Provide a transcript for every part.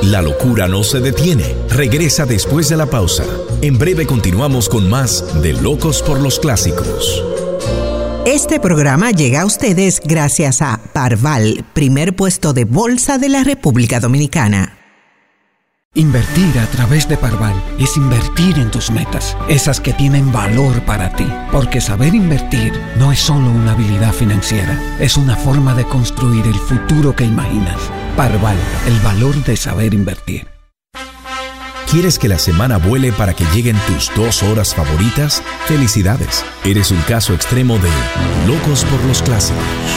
La locura no se detiene. Regresa después de la pausa. En breve continuamos con más de Locos por los Clásicos. Este programa llega a ustedes gracias a Parval, primer puesto de bolsa de la República Dominicana. Invertir a través de Parval es invertir en tus metas, esas que tienen valor para ti. Porque saber invertir no es solo una habilidad financiera, es una forma de construir el futuro que imaginas. Parval, el valor de saber invertir. ¿Quieres que la semana vuele para que lleguen tus 2 horas favoritas? ¡Felicidades! Eres un caso extremo de Locos por los Clásicos.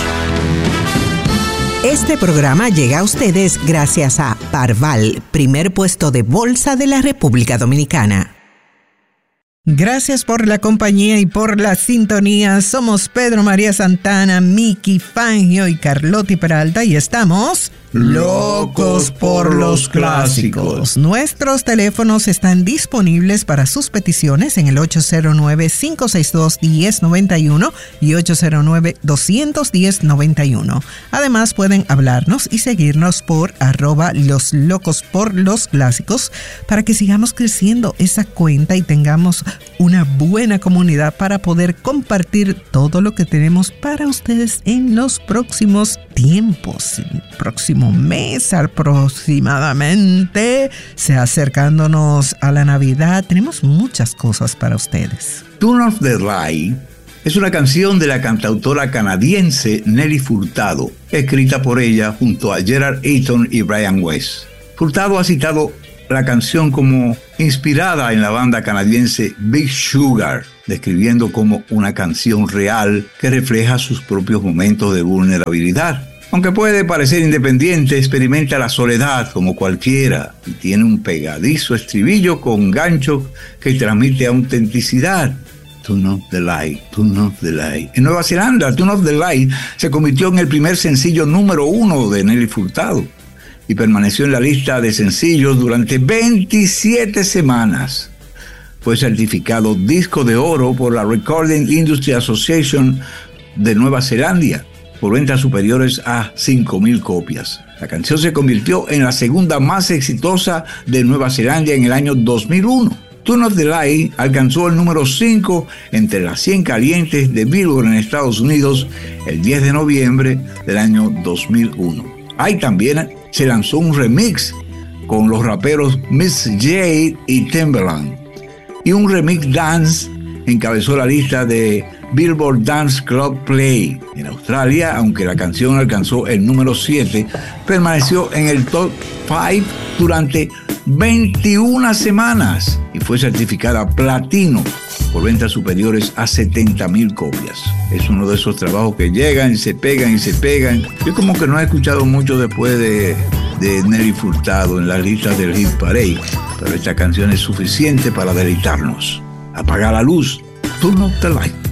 Este programa llega a ustedes gracias a Parval, primer puesto de bolsa de la República Dominicana. Gracias por la compañía y por la sintonía. Somos Pedro María Santana, Miki Fangio y Carlotti Peralta y estamos locos por los clásicos. Nuestros teléfonos están disponibles para sus peticiones en el 809-562-1091 y 809-210-91. Además pueden hablarnos y seguirnos por @los locos por los clásicos para que sigamos creciendo esa cuenta y tengamos una buena comunidad para poder compartir todo lo que tenemos para ustedes en los próximos tiempos, el próximo mes aproximadamente, acercándonos a la Navidad. Tenemos muchas cosas para ustedes. Turn Off the Light es una canción de la cantautora canadiense Nelly Furtado, escrita por ella junto a Gerard Eaton y Brian West. Furtado ha citado la canción como inspirada en la banda canadiense Big Sugar, describiendo como una canción real que refleja sus propios momentos de vulnerabilidad. Aunque puede parecer independiente, experimenta la soledad como cualquiera y tiene un pegadizo estribillo con gancho que transmite autenticidad. Turn Off the Light, Turn Off the Light. En Nueva Zelanda, Turn Off the Light se convirtió en el primer sencillo número 1 de Nelly Furtado y permaneció en la lista de sencillos durante 27 semanas. Fue certificado disco de oro por la Recording Industry Association de Nueva Zelanda por ventas superiores a 5,000 copias. La canción se convirtió en la segunda más exitosa de Nueva Zelanda en el año 2001. Turn Off the Light alcanzó el número 5 entre las 100 calientes de Billboard en Estados Unidos el 10 de noviembre del año 2001. Ahí también se lanzó un remix con los raperos Miss J y Timbaland. Y un remix dance encabezó la lista de Billboard Dance Club Play. En Australia, aunque la canción alcanzó el número 7, permaneció en el top 5 durante 21 semanas y fue certificada platino por ventas superiores a 70,000 copias. Es uno de esos trabajos que llegan y se pegan y se pegan. Yo como que no he escuchado mucho después de Nelly Furtado en las listas del Hit Parade, pero esta canción es suficiente para deleitarnos. Apaga la luz. Turn Off the Light.